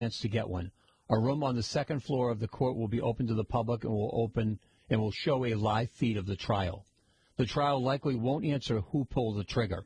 to get one. A room on the second floor of the court will be open to the public and will show a live feed of the trial. The trial likely won't answer who pulled the trigger.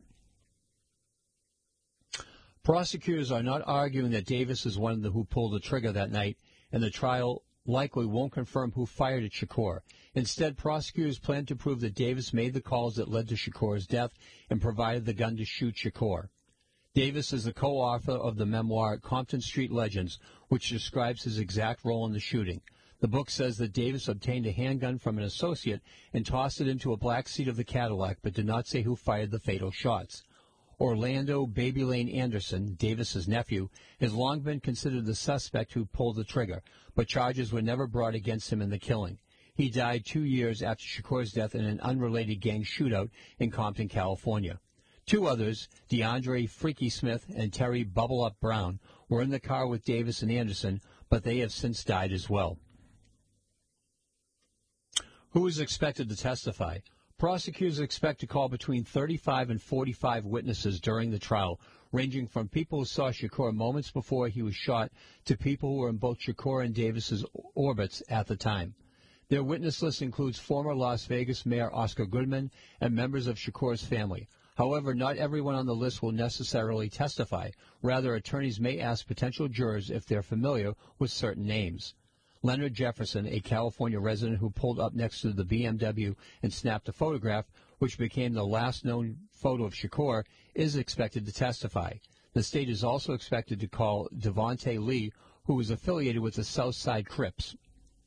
Prosecutors are not arguing that Davis is one of the who pulled the trigger that night, and the trial likely won't confirm who fired at Shakur. Instead, prosecutors plan to prove that Davis made the calls that led to Shakur's death and provided the gun to shoot Shakur. Davis is the co-author of the memoir Compton Street Legends, which describes his exact role in the shooting. The book says that Davis obtained a handgun from an associate and tossed it into a black seat of the Cadillac, but did not say who fired the fatal shots. Orlando Baby Lane Anderson, Davis's nephew, has long been considered the suspect who pulled the trigger, but charges were never brought against him in the killing. He died 2 years after Shakur's death in an unrelated gang shootout in Compton, California. Two others, DeAndre Freaky Smith and Terry Bubble Up Brown, were in the car with Davis and Anderson, but they have since died as well. Who is expected to testify? Prosecutors expect to call between 35 and 45 witnesses during the trial, ranging from people who saw Shakur moments before he was shot to people who were in both Shakur and Davis's orbits at the time. Their witness list includes former Las Vegas Mayor Oscar Goodman and members of Shakur's family. However, not everyone on the list will necessarily testify. Rather, attorneys may ask potential jurors if they're familiar with certain names. Leonard Jefferson, a California resident who pulled up next to the BMW and snapped a photograph, which became the last known photo of Shakur, is expected to testify. The state is also expected to call Devontae Lee, who is affiliated with the Southside Crips.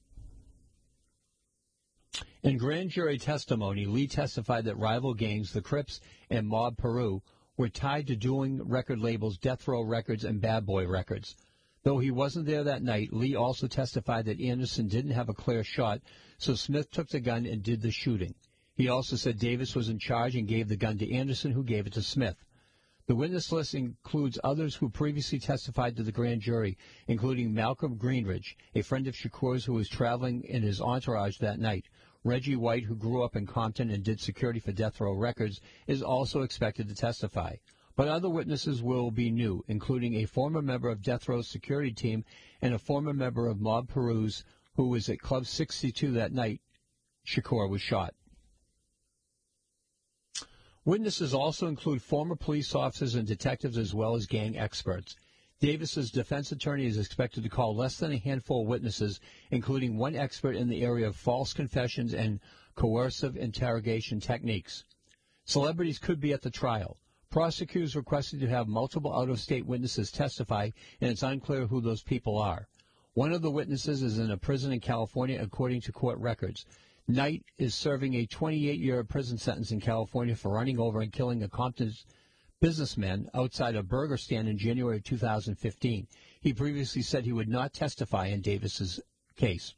In grand jury testimony, Lee testified that rival gangs, the Crips and Mob Peru, were tied to dueling record labels Death Row Records and Bad Boy Records. Though he wasn't there that night, Lee also testified that Anderson didn't have a clear shot, so Smith took the gun and did the shooting. He also said Davis was in charge and gave the gun to Anderson, who gave it to Smith. The witness list includes others who previously testified to the grand jury, including Malcolm Greenridge, a friend of Shakur's who was traveling in his entourage that night. Reggie White, who grew up in Compton and did security for Death Row Records, is also expected to testify. But other witnesses will be new, including a former member of Death Row's security team and a former member of Mob Peru's who was at Club 62 that night Shakur was shot. Witnesses also include former police officers and detectives as well as gang experts. Davis's defense attorney is expected to call less than a handful of witnesses, including one expert in the area of false confessions and coercive interrogation techniques. Celebrities could be at the trial. Prosecutors requested to have multiple out-of-state witnesses testify, and it's unclear who those people are. One of the witnesses is in a prison in California, according to court records. Knight is serving a 28-year prison sentence in California for running over and killing a Compton businessman outside a burger stand in January of 2015. He previously said he would not testify in Davis's case.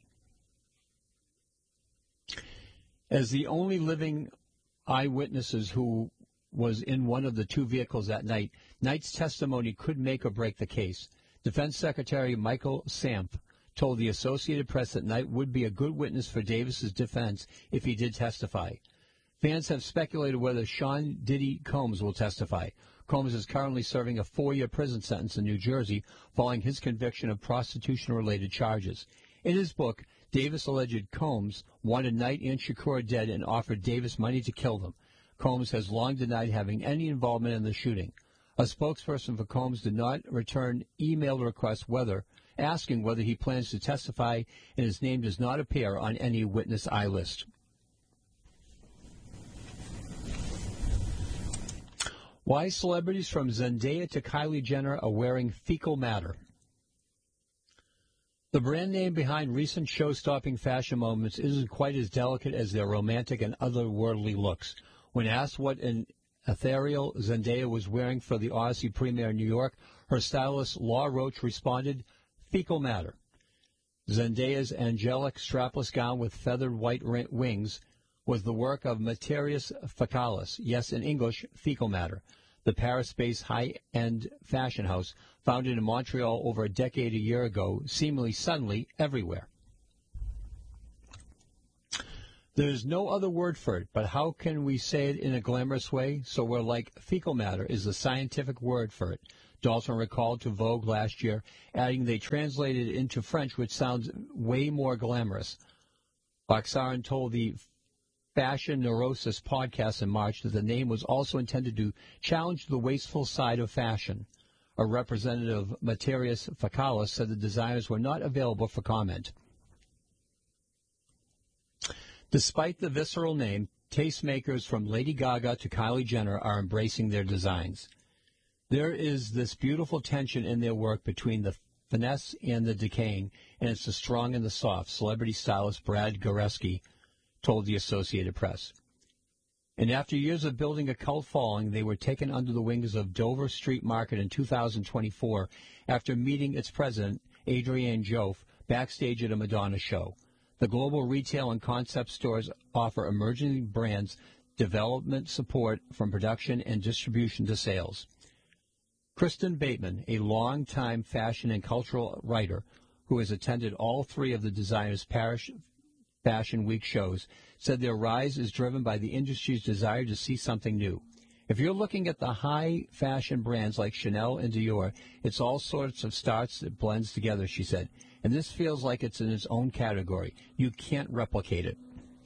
As the only living eyewitnesses who was in one of the two vehicles that night, Knight's testimony could make or break the case. Defense Secretary Michael Samph told the Associated Press that Knight would be a good witness for Davis's defense if he did testify. Fans have speculated whether Sean Diddy Combs will testify. Combs is currently serving a 4-year prison sentence in New Jersey following his conviction of prostitution-related charges. In his book, Davis alleged Combs wanted Knight and Shakur dead and offered Davis money to kill them. Combs has long denied having any involvement in the shooting. A spokesperson for Combs did not return email requests asking whether he plans to testify, and his name does not appear on any witness eye list. Why celebrities from Zendaya to Kylie Jenner are wearing fecal matter. The brand name behind recent show-stopping fashion moments isn't quite as delicate as their romantic and otherworldly looks. When asked what an ethereal Zendaya was wearing for the Odyssey premiere in New York, her stylist Law Roach responded, fecal matter. Zendaya's angelic strapless gown with feathered white wings was the work of Materius Fecalis, yes, in English, fecal matter, the Paris-based high-end fashion house founded in Montreal over a decade a year ago, seemingly suddenly everywhere. There's no other word for it, but how can we say it in a glamorous way? So we're like fecal matter is the scientific word for it. Dalton recalled to Vogue last year, adding they translated it into French, which sounds way more glamorous. Boksarin told the Fashion Neurosis podcast in March that the name was also intended to challenge the wasteful side of fashion. A representative, Materius Fakalis, said the designers were not available for comment. Despite the visceral name, tastemakers from Lady Gaga to Kylie Jenner are embracing their designs. There is this beautiful tension in their work between the finesse and the decaying, and it's the strong and the soft, celebrity stylist Brad Goreski told the Associated Press. And after years of building a cult following, they were taken under the wings of Dover Street Market in 2024 after meeting its president, Adrienne Joffe, backstage at a Madonna show. The global retail and concept stores offer emerging brands development support from production and distribution to sales. Kristen Bateman, a long-time fashion and cultural writer who has attended all three of the designers' Paris Fashion Week shows, said their rise is driven by the industry's desire to see something new. If you're looking at the high fashion brands like Chanel and Dior, it's all sorts of starts that blends together, she said. And this feels like it's in its own category. You can't replicate it.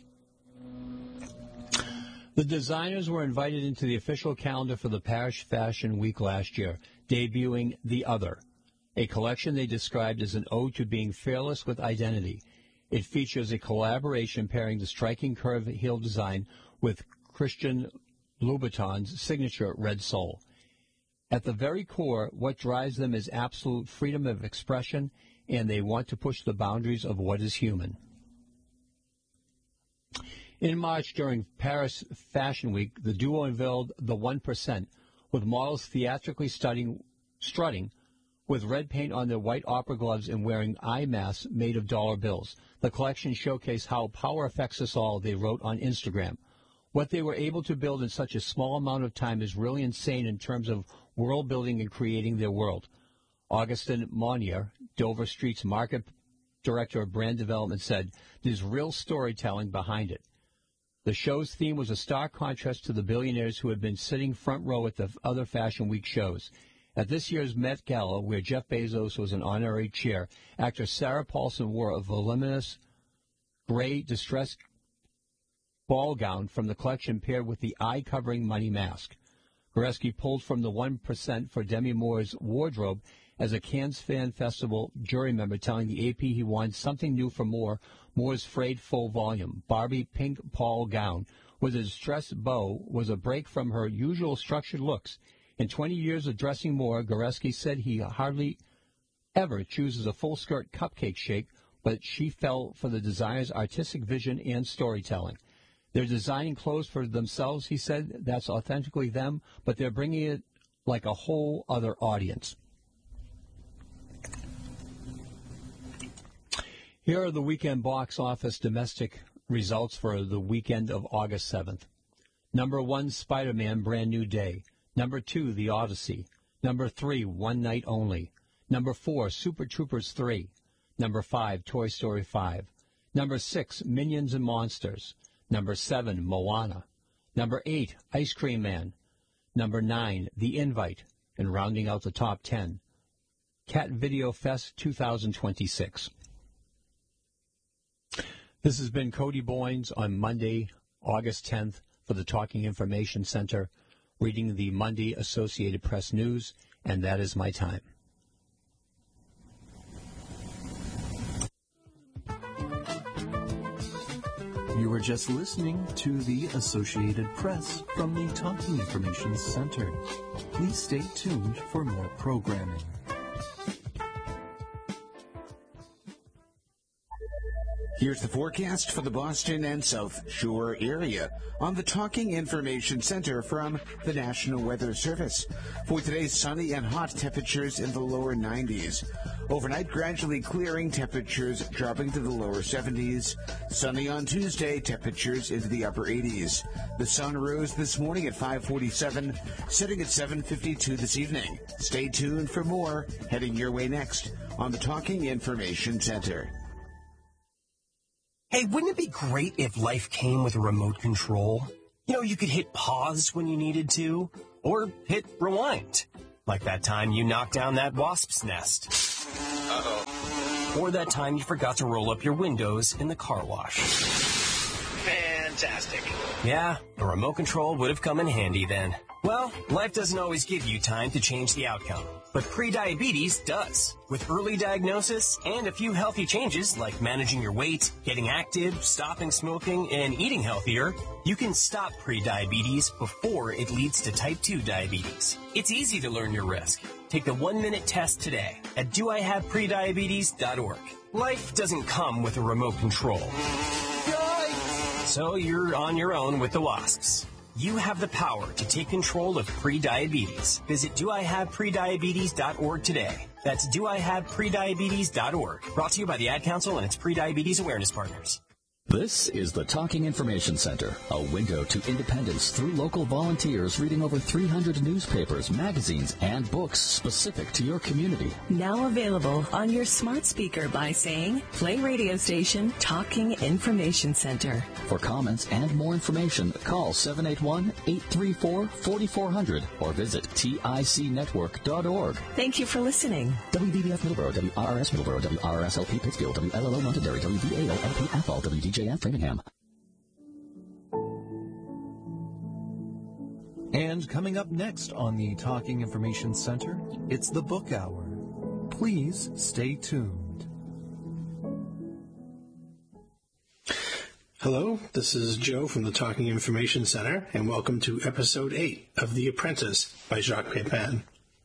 The designers were invited into the official calendar for the Paris Fashion Week last year, debuting The Other, a collection they described as an ode to being fearless with identity. It features a collaboration pairing the striking curved heel design with Christian Louboutin's signature red sole. At the very core, what drives them is absolute freedom of expression, and they want to push the boundaries of what is human. In March, during Paris Fashion Week, the duo unveiled the 1%, with models theatrically strutting with red paint on their white opera gloves and wearing eye masks made of dollar bills. The collection showcased how power affects us all, they wrote on Instagram. What they were able to build in such a small amount of time is really insane in terms of world building and creating their world. Augustin Monnier, Dover Street's market director of brand development, said, "There's real storytelling behind it." The show's theme was a stark contrast to the billionaires who had been sitting front row at the other Fashion Week shows. At this year's Met Gala, where Jeff Bezos was an honorary chair, actress Sarah Paulson wore a voluminous gray distressed ball gown from the collection paired with the eye-covering money mask. Goreski pulled from the 1% for Demi Moore's wardrobe as a Cannes Fan Festival jury member, telling the AP he wanted something new for Moore's frayed full volume. Barbie pink Paul gown with a distressed bow was a break from her usual structured looks. In 20 years of dressing Moore, Goreski said he hardly ever chooses a full-skirt cupcake shake, but she fell for the designer's artistic vision and storytelling. They're designing clothes for themselves, he said. That's authentically them, but they're bringing it like a whole other audience. Here are the weekend box office domestic results for the weekend of August 7th. Number 1, Spider-Man, Brand New Day. Number 2, The Odyssey. Number 3, One Night Only. Number 4, Super Troopers 3. Number 5, Toy Story 5. Number 6, Minions and Monsters. Number 7, Moana. Number 8, Ice Cream Man. Number 9, The Invite. And rounding out the top 10, Cat Video Fest 2026. This has been Cody Boynes on Monday, August 10th for the Talking Information Center, reading the Monday Associated Press News, and that is my time. You were just listening to the Associated Press from the Talking Information Center. Please stay tuned for more programming. Here's the forecast for the Boston and South Shore area on the Talking Information Center from the National Weather Service. For today, sunny and hot, temperatures in the lower 90s. Overnight, gradually clearing, temperatures dropping to the lower 70s. Sunny on Tuesday, temperatures into the upper 80s. The sun rose this morning at 5:47, setting at 7:52 this evening. Stay tuned for more heading your way next on the Talking Information Center. Hey, wouldn't it be great if life came with a remote control? You know, you could hit pause when you needed to, or hit rewind. Like that time you knocked down that wasp's nest. Uh-oh. Or that time you forgot to roll up your windows in the car wash. Fantastic. Yeah, a remote control would have come in handy then. Well, life doesn't always give you time to change the outcome, but prediabetes does. With early diagnosis and a few healthy changes like managing your weight, getting active, stopping smoking, and eating healthier, you can stop prediabetes before it leads to type 2 diabetes. It's easy to learn your risk. Take the 1-minute test today at doihaveprediabetes.org. Life doesn't come with a remote control. So you're on your own with the wasps. You have the power to take control of prediabetes. Visit doihaveprediabetes.org today. That's doihaveprediabetes.org. Brought to you by the Ad Council and its prediabetes awareness partners. This is the Talking Information Center, a window to independence through local volunteers reading over 300 newspapers, magazines, and books specific to your community. Now available on your smart speaker by saying, play radio station Talking Information Center. For comments and more information, call 781-834-4400 or visit ticnetwork.org. Thank you for listening. WBBF Middleborough, WRRS Middleborough, WRSLP Pittsfield, WLLO Londonderry, WVAO LP Athol, WDJF Framingham. And coming up next on the Talking Information Center, it's the Book Hour. Please stay tuned. Hello, this is Joe from the Talking Information Center, and welcome to Episode 8 of The Apprentice by Jacques Pépin.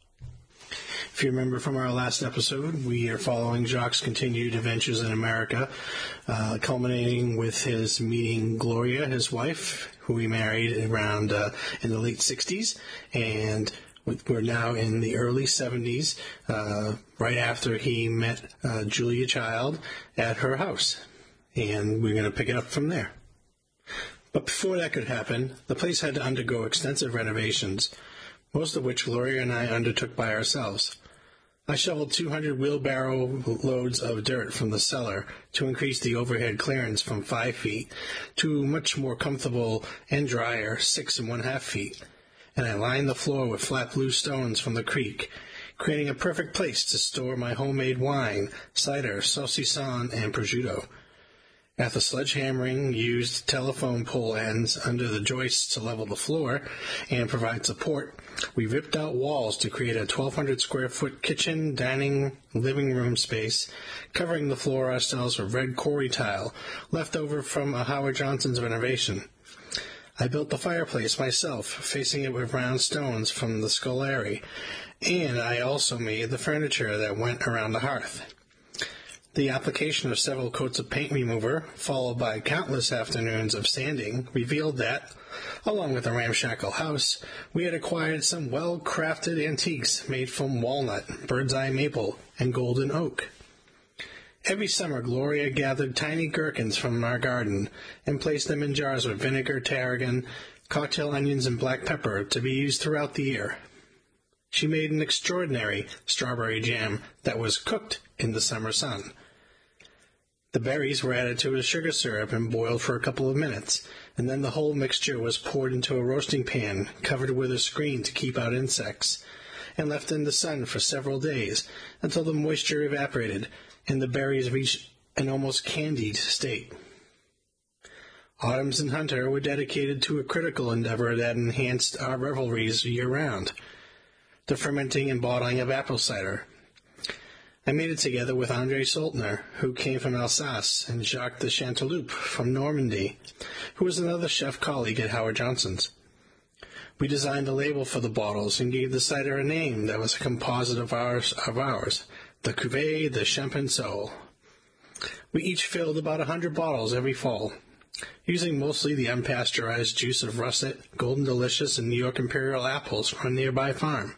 If you remember from our last episode, we are following Jacques' continued adventures in America, culminating with his meeting Gloria, his wife, who he married around in the late 60s, and we're now in the early 70s, right after he met Julia Child at her house. And we're going to pick it up from there. But before that could happen, the place had to undergo extensive renovations, most of which Gloria and I undertook by ourselves. I shoveled 200 wheelbarrow loads of dirt from the cellar to increase the overhead clearance from 5 feet to much more comfortable and drier 6 1/2 feet, and I lined the floor with flat blue stones from the creek, creating a perfect place to store my homemade wine, cider, saucisson, and prosciutto. After sledgehammering used telephone pole ends under the joists to level the floor and provide support, we ripped out walls to create a 1,200 square foot kitchen, dining, living room space, covering the floor ourselves with red quarry tile left over from a Howard Johnson's renovation. I built the fireplace myself, facing it with round stones from the scullery, and I also made the furniture that went around the hearth. The application of several coats of paint remover, followed by countless afternoons of sanding, revealed that, along with the ramshackle house, we had acquired some well-crafted antiques made from walnut, bird's-eye maple, and golden oak. Every summer, Gloria gathered tiny gherkins from our garden and placed them in jars with vinegar, tarragon, cocktail onions, and black pepper to be used throughout the year. She made an extraordinary strawberry jam that was cooked in the summer sun. The berries were added to a sugar syrup and boiled for a couple of minutes, and then the whole mixture was poured into a roasting pan, covered with a screen to keep out insects, and left in the sun for several days until the moisture evaporated and the berries reached an almost candied state. Autumns in Hunter were dedicated to a critical endeavor that enhanced our revelries year-round, the fermenting and bottling of apple cider. I made it together with André Soltner, who came from Alsace, and Jacques de Chanteloup from Normandy, who was another chef colleague at Howard Johnson's. We designed the label for the bottles and gave the cider a name that was a composite of ours, the Cuvée de Champensole. We each filled about 100 bottles every fall, using mostly the unpasteurized juice of russet, Golden Delicious, and New York Imperial apples from a nearby farm.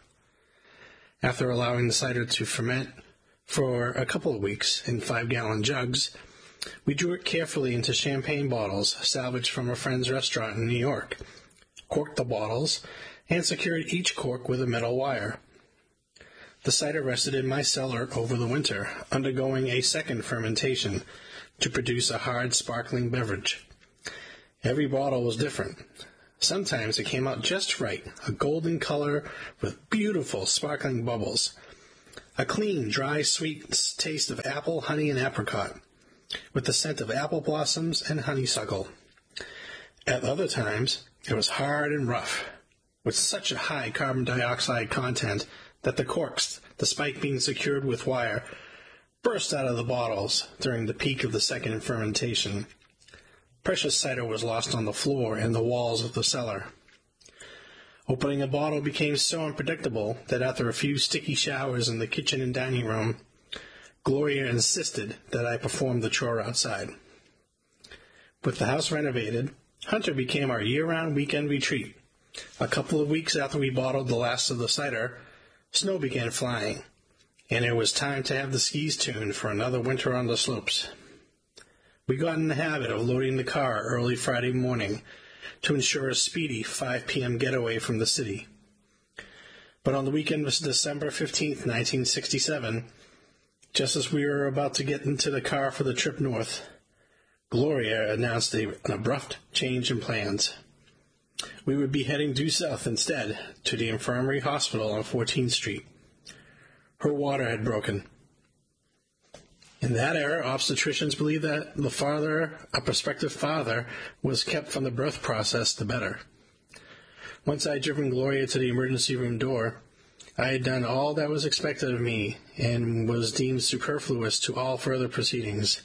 After allowing the cider to ferment for a couple of weeks in 5-gallon jugs, we drew it carefully into champagne bottles salvaged from a friend's restaurant in New York, corked the bottles, and secured each cork with a metal wire. The cider rested in my cellar over the winter, undergoing a second fermentation to produce a hard, sparkling beverage. Every bottle was different. Sometimes it came out just right, a golden color with beautiful sparkling bubbles. A clean, dry, sweet taste of apple, honey, and apricot, with the scent of apple blossoms and honeysuckle. At other times, it was hard and rough, with such a high carbon dioxide content that the corks, despite being secured with wire, burst out of the bottles during the peak of the second fermentation. Precious cider was lost on the floor and the walls of the cellar. Opening a bottle became so unpredictable that after a few sticky showers in the kitchen and dining room, Gloria insisted that I perform the chore outside. With the house renovated, Hunter became our year-round weekend retreat. A couple of weeks after we bottled the last of the cider, snow began flying, and it was time to have the skis tuned for another winter on the slopes. We got in the habit of loading the car early Friday morning to ensure a speedy 5 p.m. getaway from the city. But on the weekend of December 15th, 1967, just as we were about to get into the car for the trip north, Gloria announced an abrupt change in plans. We would be heading due south instead, to the infirmary hospital on 14th Street. Her water had broken. In that era, obstetricians believed that the farther a prospective father was kept from the birth process, the better. Once I had driven Gloria to the emergency room door, I had done all that was expected of me and was deemed superfluous to all further proceedings.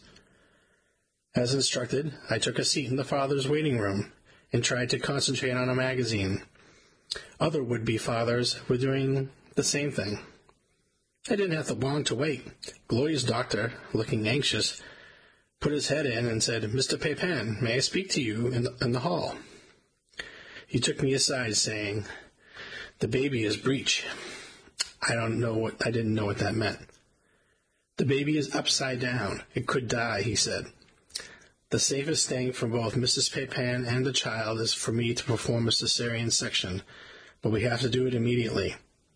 As instructed, I took a seat in the father's waiting room and tried to concentrate on a magazine. Other would-be fathers were doing the same thing. I didn't have long to wait. Gloria's doctor, looking anxious, put his head in and said, "Mr. Pepin, may I speak to you in the hall?" He took me aside, saying, "The baby is breech." I didn't know what that meant. "The baby is upside down. It could die," he said. "The safest thing for both Mrs. Pepin and the child is for me to perform a cesarean section, but we have to do it immediately."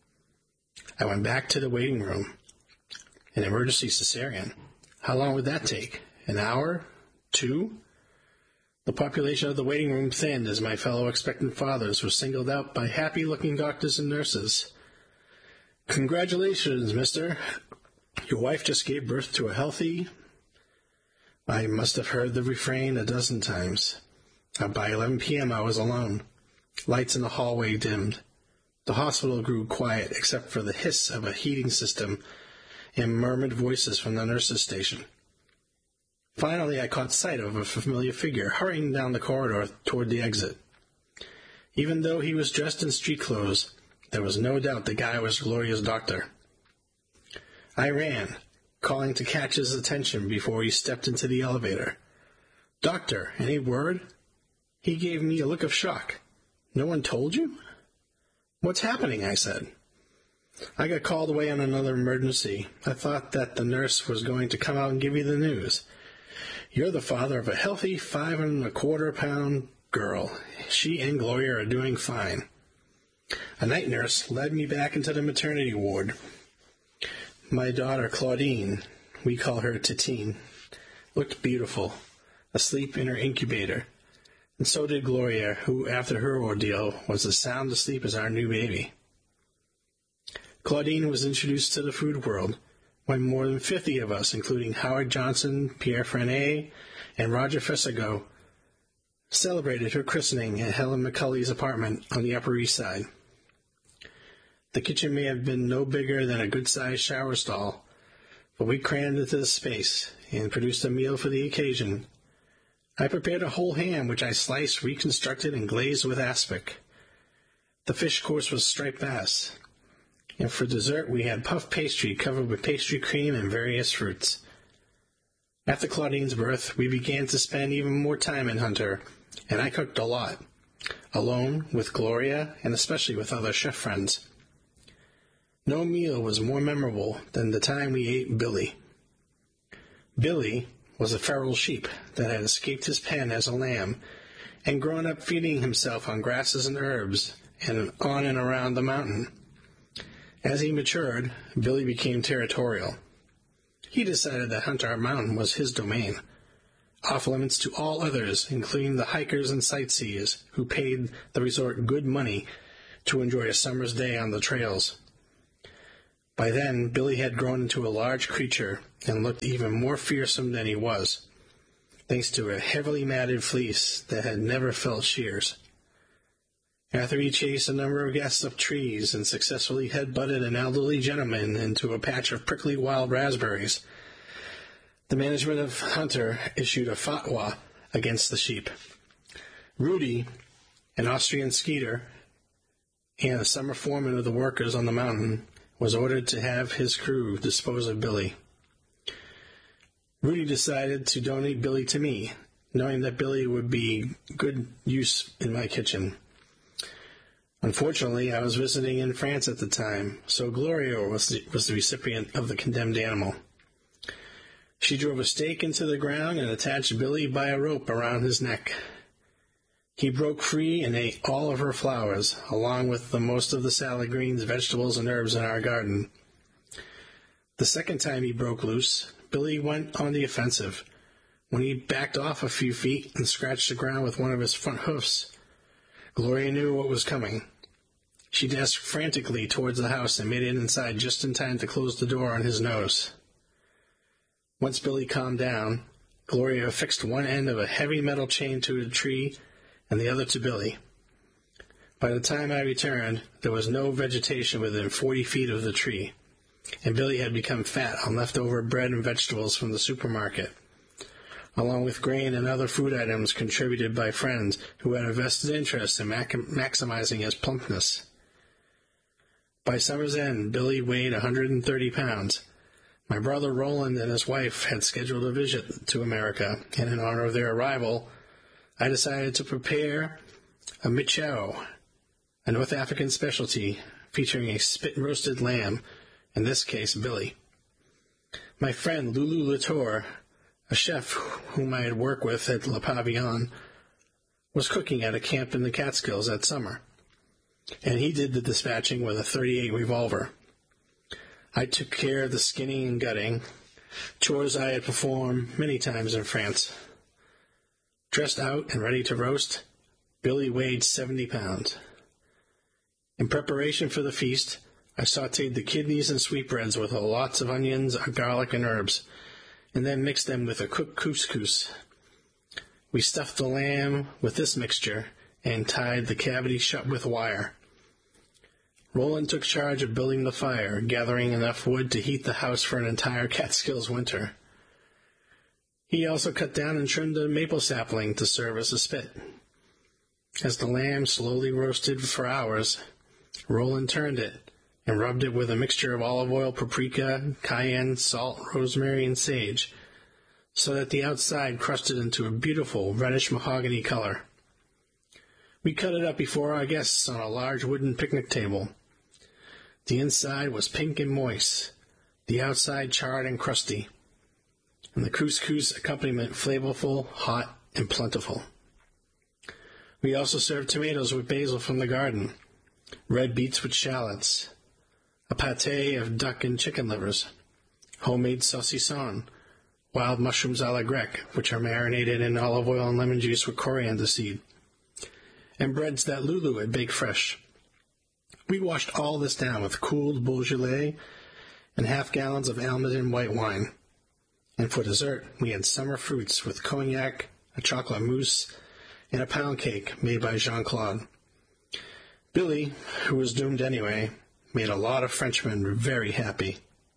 I went back to the waiting room. An emergency cesarean. How long would that take? An hour? 2? The population of the waiting room thinned as my fellow expectant fathers were singled out by happy-looking doctors and nurses. "Congratulations, mister. Your wife just gave birth to a healthy..." I must have heard the refrain a dozen times. By 11 p.m. I was alone. Lights in the hallway dimmed. The hospital grew quiet except for the hiss of a heating system and murmured voices from the nurses' station. Finally, I caught sight of a familiar figure hurrying down the corridor toward the exit. Even though he was dressed in street clothes, there was no doubt the guy was Gloria's doctor. I ran, calling to catch his attention before he stepped into the elevator. "Doctor, any word?" He gave me a look of shock. "No one told you?" "What's happening?" I said. "I got called away on another emergency. I thought that the nurse was going to come out and give you the news. You're the father of a healthy 5¼ pound girl. She and Gloria are doing fine." A night nurse led me back into the maternity ward. My daughter, Claudine, we call her Titine, looked beautiful, asleep in her incubator. And so did Gloria, who, after her ordeal, was as sound asleep as our new baby. Claudine was introduced to the food world when more than 50 of us, including Howard Johnson, Pierre Frenet, and Roger Fessago, celebrated her christening at Helen McCulley's apartment on the Upper East Side. The kitchen may have been no bigger than a good-sized shower stall, but we crammed into the space and produced a meal for the occasion. I prepared a whole ham, which I sliced, reconstructed, and glazed with aspic. The fish course was striped bass, and for dessert we had puff pastry covered with pastry cream and various fruits. After Claudine's birth, we began to spend even more time in Hunter, and I cooked a lot, alone, with Gloria, and especially with other chef friends. No meal was more memorable than the time we ate Billy. Billy was a feral sheep that had escaped his pen as a lamb and grown up feeding himself on grasses and herbs and on and around the mountain. As he matured, Billy became territorial. He decided that Hunter Mountain was his domain. off limits to all others, including the hikers and sightseers who paid the resort good money to enjoy a summer's day on the trails. By then, Billy had grown into a large creature and looked even more fearsome than he was, thanks to a heavily matted fleece that had never felt shears. After he chased a number of guests up trees and successfully headbutted an elderly gentleman into a patch of prickly wild raspberries, the management of Hunter issued a fatwa against the sheep. Rudy, an Austrian skeeter and a summer foreman of the workers on the mountain, was ordered to have his crew dispose of Billy. Rudy decided to donate Billy to me, knowing that Billy would be good use in my kitchen. Unfortunately, I was visiting in France at the time, so Gloria was the recipient of the condemned animal. She drove a stake into the ground and attached Billy by a rope around his neck. He broke free and ate all of her flowers, along with most of the salad greens, vegetables, and herbs in our garden. The second time he broke loose, Billy went on the offensive. When he backed off a few feet and scratched the ground with one of his front hoofs, Gloria knew what was coming. She dashed frantically towards the house and made it inside just in time to close the door on his nose. Once Billy calmed down, Gloria affixed one end of a heavy metal chain to a tree and the other to Billy. By the time I returned, there was no vegetation within 40 feet of the tree, and Billy had become fat on leftover bread and vegetables from the supermarket, along with grain and other food items contributed by friends who had a vested interest in maximizing his plumpness. By summer's end, Billy weighed 130 pounds. My brother Roland and his wife had scheduled a visit to America, and in honor of their arrival, I decided to prepare a michow, a North African specialty featuring a spit-roasted lamb, in this case Billy. My friend Lulu Latour, a chef whom I had worked with at Le Pavillon, was cooking at a camp in the Catskills that summer, and he did the dispatching with a .38 revolver. I took care of the skinning and gutting, chores I had performed many times in France. Dressed out and ready to roast, Billy weighed 70 pounds. In preparation for the feast, I sautéed the kidneys and sweetbreads with lots of onions, garlic, and herbs, and then mixed them with a cooked couscous. We stuffed the lamb with this mixture and tied the cavity shut with wire. Roland took charge of building the fire, gathering enough wood to heat the house for an entire Catskills winter. He also cut down and trimmed a maple sapling to serve as a spit. As the lamb slowly roasted for hours, Roland turned it and rubbed it with a mixture of olive oil, paprika, cayenne, salt, rosemary, and sage, so that the outside crusted into a beautiful reddish mahogany color. We cut it up before our guests on a large wooden picnic table. The inside was pink and moist, the outside charred and crusty, and the couscous accompaniment flavorful, hot, and plentiful. We also served tomatoes with basil from the garden, red beets with shallots, a pâté of duck and chicken livers, homemade saucisson, wild mushrooms à la grecque, which are marinated in olive oil and lemon juice with coriander seed, and breads that Lulu had baked fresh. We washed all this down with cooled Beaujolais and half-gallons of Almaden white wine. And for dessert, we had summer fruits with cognac, a chocolate mousse, and a pound cake made by Jean-Claude. Billy, who was doomed anyway, made a lot of Frenchmen very happy.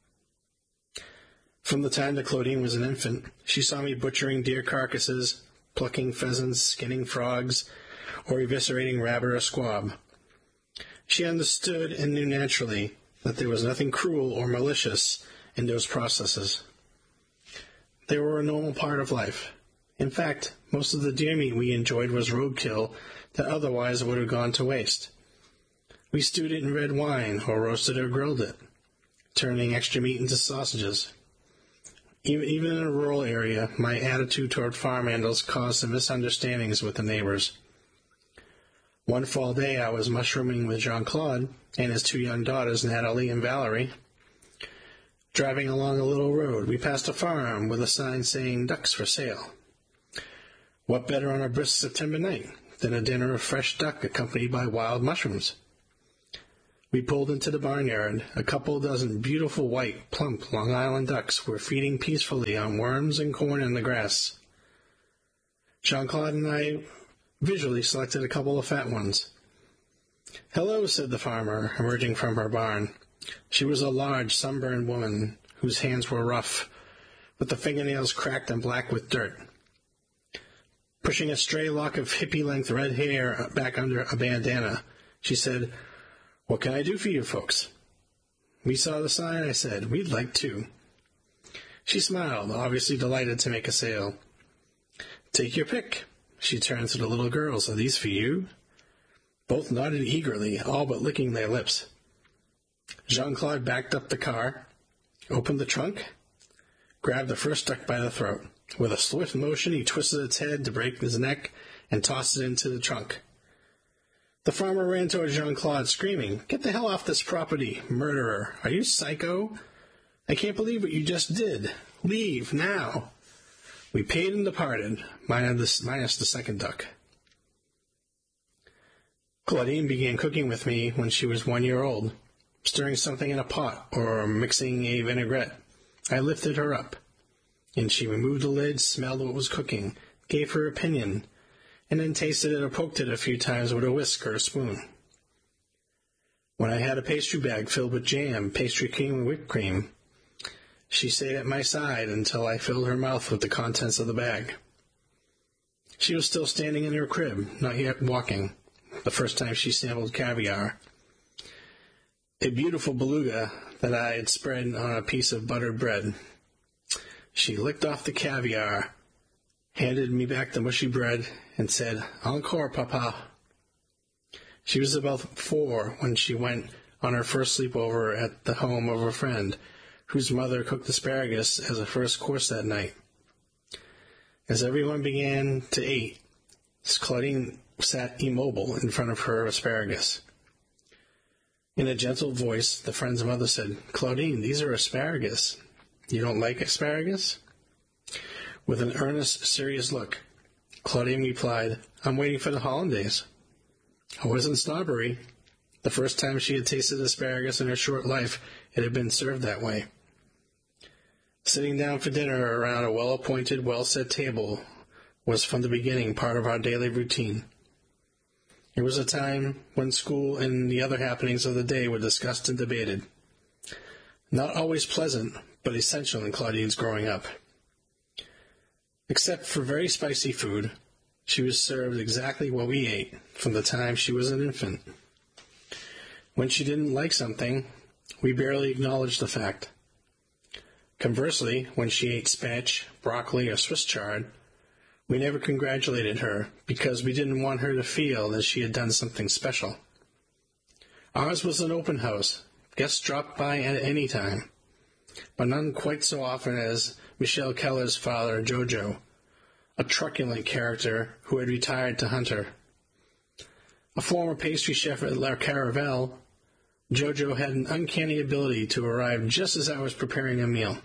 From the time that Claudine was an infant, she saw me butchering deer carcasses, plucking pheasants, skinning frogs, or eviscerating rabbit or squab. She understood and knew naturally that there was nothing cruel or malicious in those processes. They were a normal part of life. In fact, most of the deer meat we enjoyed was roadkill that otherwise would have gone to waste. We stewed it in red wine or roasted or grilled it, turning extra meat into sausages. Even in a rural area, my attitude toward farm animals caused some misunderstandings with the neighbors. One fall day, I was mushrooming with Jean-Claude and his two young daughters, Natalie and Valerie. Driving along a little road, we passed a farm with a sign saying ducks for sale. What better on a brisk September night than a dinner of fresh duck accompanied by wild mushrooms? We pulled into the barnyard. A couple dozen beautiful white, plump Long Island ducks were feeding peacefully on worms and corn in the grass. Jean-Claude and I visually selected a couple of fat ones. "Hello," said the farmer, emerging from her barn. She was a large, sunburned woman whose hands were rough, with the fingernails cracked and black with dirt. Pushing a stray lock of hippie-length red hair back under a bandana, she said, "What can I do for you folks?" "We saw the sign," I said. "We'd like to." She smiled, obviously delighted to make a sale. "Take your pick." She turned to the little girls. "Are these for you?" Both nodded eagerly, all but licking their lips. Jean-Claude backed up the car, opened the trunk, grabbed the first duck by the throat. With a swift motion, he twisted its head to break his neck and tossed it into the trunk. The farmer ran toward Jean-Claude, screaming, "Get the hell off this property, murderer! Are you psycho? I can't believe what you just did. Leave, now!" We paid and departed, minus the second duck. Claudine began cooking with me when she was 1 year old, stirring something in a pot or mixing a vinaigrette. I lifted her up, and she removed the lid, smelled what was cooking, gave her opinion, and then tasted it or poked it a few times with a whisk or a spoon. When I had a pastry bag filled with jam, pastry cream, and whipped cream, she stayed at my side until I filled her mouth with the contents of the bag. She was still standing in her crib, not yet walking, the first time she sampled caviar, a beautiful beluga that I had spread on a piece of buttered bread. She licked off the caviar, handed me back the mushy bread, and said, "Encore, Papa." She was about 4 when she went on her first sleepover at the home of a friend, whose mother cooked asparagus as a first course that night. As everyone began to eat, Claudine sat immobile in front of her asparagus. In a gentle voice, the friend's mother said, "Claudine, these are asparagus. You don't like asparagus?" With an earnest, serious look, Claudine replied, "I'm waiting for the hollandaise." It wasn't snobbery. The first time she had tasted asparagus in her short life, it had been served that way. Sitting down for dinner around a well-appointed, well-set table was from the beginning part of our daily routine. It was a time when school and the other happenings of the day were discussed and debated. Not always pleasant, but essential in Claudine's growing up. Except for very spicy food, she was served exactly what we ate from the time she was an infant. When she didn't like something, we barely acknowledged the fact. Conversely, when she ate spinach, broccoli, or Swiss chard, we never congratulated her because we didn't want her to feel that she had done something special. Ours was an open house. Guests dropped by at any time, but none quite so often as Michelle Keller's father, Jojo, a truculent character who had retired to Hunter. A former pastry chef at La Caravelle, Jojo had an uncanny ability to arrive just as I was preparing a meal.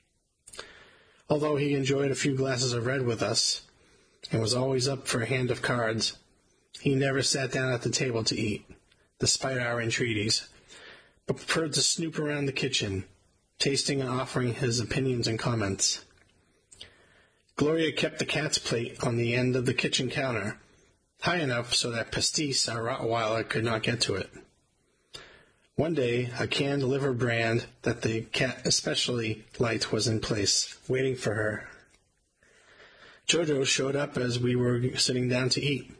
Although he enjoyed a few glasses of red with us, and was always up for a hand of cards, he never sat down at the table to eat, despite our entreaties, but preferred to snoop around the kitchen, tasting and offering his opinions and comments. Gloria kept the cat's plate on the end of the kitchen counter, high enough so that Pastis, our Rottweiler, could not get to it. One day, a canned liver brand that the cat especially liked was in place, waiting for her. Jojo showed up as we were sitting down to eat.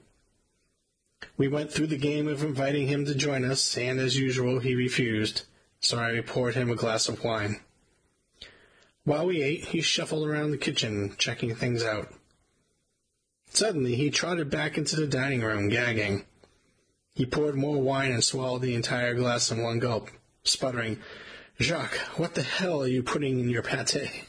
We went through the game of inviting him to join us, and as usual, he refused, so I poured him a glass of wine. While we ate, he shuffled around the kitchen, checking things out. Suddenly, he trotted back into the dining room, gagging. He poured more wine and swallowed the entire glass in one gulp, sputtering, "Jacques, what the hell are you putting in your pâté?"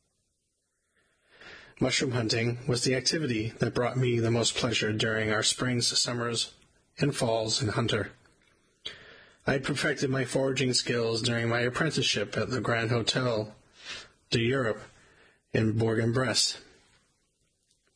Mushroom hunting was the activity that brought me the most pleasure during our springs, summers, and falls in Hunter. I had perfected my foraging skills during my apprenticeship at the Grand Hotel d'Europe in Bourg-en-Bresse.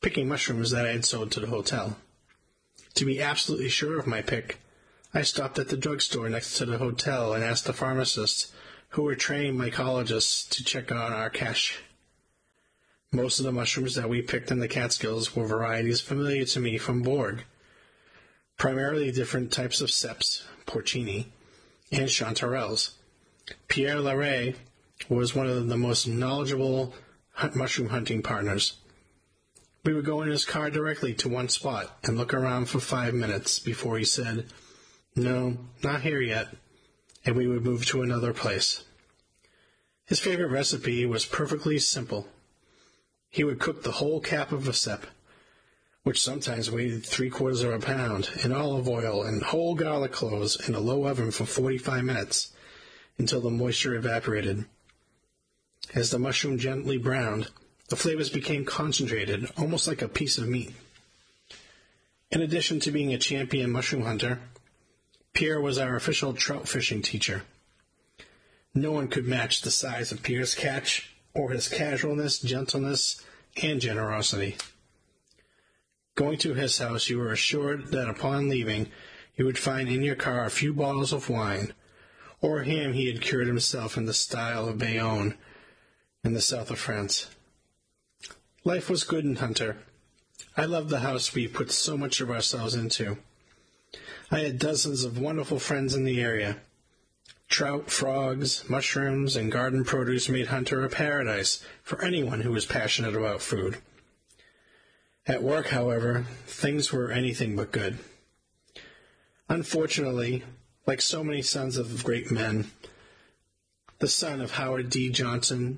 picking mushrooms that I had sold to the hotel. To be absolutely sure of my pick, I stopped at the drugstore next to the hotel and asked the pharmacists, who were trained mycologists, to check on our cache. Most of the mushrooms that we picked in the Catskills were varieties familiar to me from Borg, primarily different types of ceps, porcini, and chanterelles. Pierre Larrey was one of the most knowledgeable mushroom hunting partners. We would go in his car directly to one spot and look around for 5 minutes before he said, "No, not here yet," and we would move to another place. His favorite recipe was perfectly simple. He would cook the whole cap of a cep, which sometimes weighed 3/4 of a pound, in olive oil and whole garlic cloves in a low oven for 45 minutes, until the moisture evaporated. As the mushroom gently browned, the flavors became concentrated, almost like a piece of meat. In addition to being a champion mushroom hunter, Pierre was our official trout fishing teacher. No one could match the size of Pierre's catch, or his casualness, gentleness, and generosity. Going to his house, you were assured that upon leaving, you would find in your car a few bottles of wine, or a ham he had cured himself in the style of Bayonne in the south of France. Life was good in Hunter. I loved the house we put so much of ourselves into. I had dozens of wonderful friends in the area. Trout, frogs, mushrooms, and garden produce made Hunter a paradise for anyone who was passionate about food. At work, however, things were anything but good. Unfortunately, like so many sons of great men, the son of Howard B. Johnson,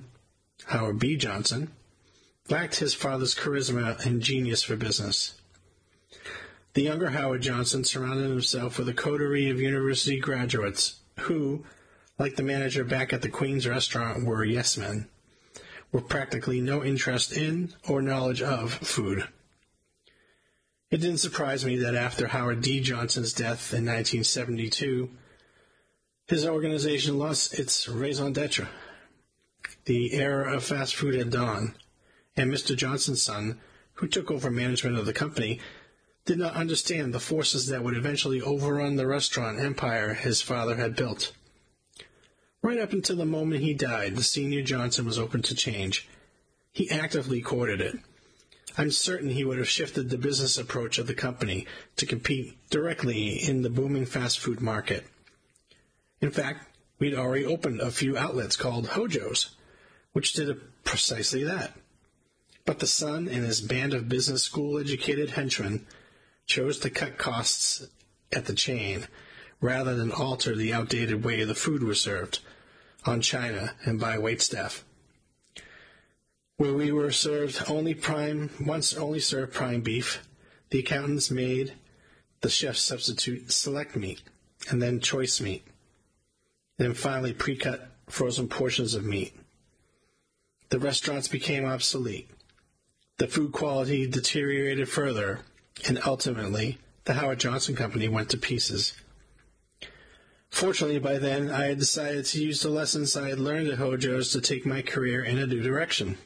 lacked his father's charisma and genius for business. The younger Howard Johnson surrounded himself with a coterie of university graduates who, like the manager back at the Queen's restaurant, were yes-men, with practically no interest in or knowledge of food. It didn't surprise me that after Howard D. Johnson's death in 1972, his organization lost its raison d'etre. The era of fast food had dawned, and Mr. Johnson's son, who took over management of the company, did not understand the forces that would eventually overrun the restaurant empire his father had built. Right up until the moment he died, the senior Johnson was open to change. He actively courted it. I'm certain he would have shifted the business approach of the company to compete directly in the booming fast food market. In fact, we'd already opened a few outlets called Hojo's, which did precisely that. But the son and his band of business school-educated henchmen chose to cut costs at the chain rather than alter the outdated way the food was served, on china and by waitstaff. Where we were served only served prime beef, the accountants made the chefs substitute select meat, and then choice meat, then finally pre-cut frozen portions of meat. The restaurants became obsolete. The food quality deteriorated further, and ultimately, the Howard Johnson Company went to pieces. Fortunately, by then, I had decided to use the lessons I had learned at Hojo's to take my career in a new direction.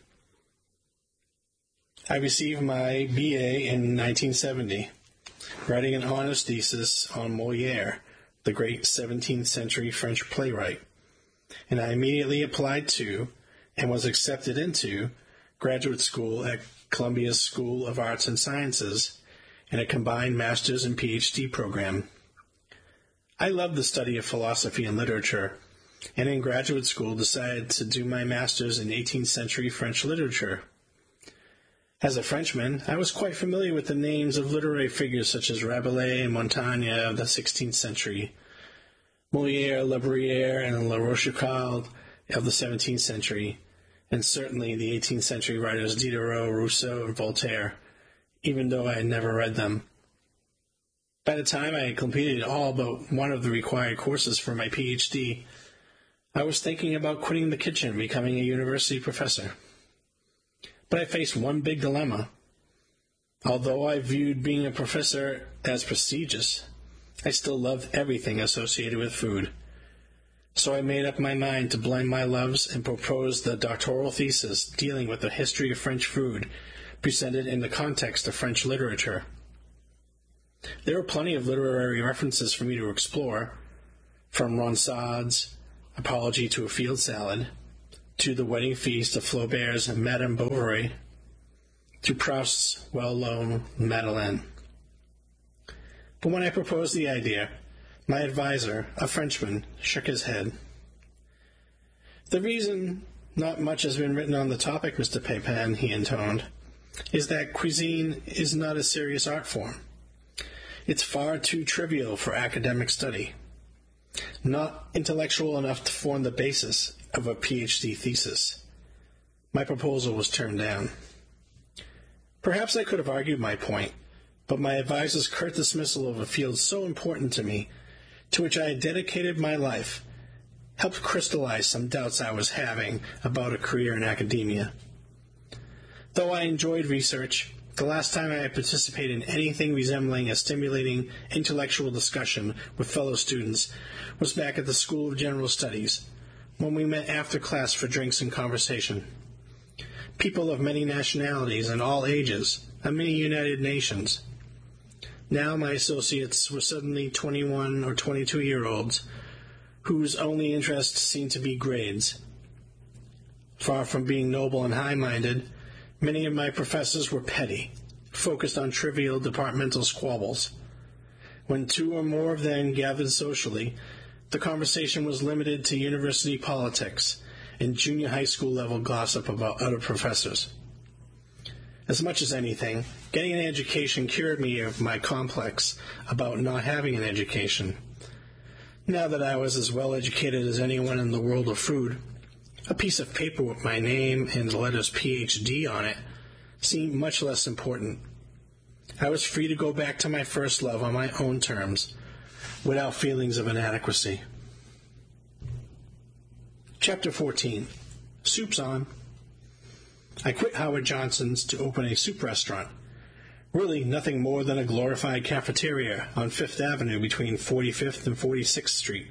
I received my B.A. in 1970, writing an honors thesis on Molière, the great 17th century French playwright, and I immediately applied to, and was accepted into, graduate school at Columbia School of Arts and Sciences, in a combined master's and PhD program. I loved the study of philosophy and literature, and in graduate school decided to do my master's in 18th century French literature. As a Frenchman, I was quite familiar with the names of literary figures such as Rabelais and Montaigne of the 16th century, Molière, La Bruyère, and La Rochefoucauld of the 17th century, and certainly the 18th century writers Diderot, Rousseau, and Voltaire, even though I had never read them. By the time I had completed all but one of the required courses for my PhD, I was thinking about quitting the kitchen and becoming a university professor. But I faced one big dilemma. Although I viewed being a professor as prestigious, I still loved everything associated with food. So I made up my mind to blend my loves and proposed the doctoral thesis dealing with the history of French food presented in the context of French literature. There were plenty of literary references for me to explore, from Ronsard's Apology to a Field Salad, to the wedding feast of Flaubert's Madame Bovary, to Proust's well-known Madeleine. But when I proposed the idea, my advisor, a Frenchman, shook his head. The reason not much has been written on the topic, Mr. Pepin, he intoned, is that cuisine is not a serious art form. It's far too trivial for academic study, not intellectual enough to form the basis of a PhD thesis. My proposal was turned down. Perhaps I could have argued my point, but my advisor's curt dismissal of a field so important to me, to which I had dedicated my life, helped crystallize some doubts I was having about a career in academia. Though I enjoyed research, the last time I had participated in anything resembling a stimulating intellectual discussion with fellow students was back at the School of General Studies, when we met after class for drinks and conversation. People of many nationalities and all ages, and many United Nations. Now my associates were suddenly 21 or 22-year-olds, whose only interest seemed to be grades. Far from being noble and high-minded, many of my professors were petty, focused on trivial departmental squabbles. When two or more of them gathered socially, the conversation was limited to university politics and junior high school level gossip about other professors. As much as anything, getting an education cured me of my complex about not having an education. Now that I was as well educated as anyone in the world of food, a piece of paper with my name and the letters PhD on it seemed much less important. I was free to go back to my first love on my own terms, without feelings of inadequacy. Chapter 14. Soup's on. I quit Howard Johnson's to open a soup restaurant, really nothing more than a glorified cafeteria on Fifth Avenue between 45th and 46th Street.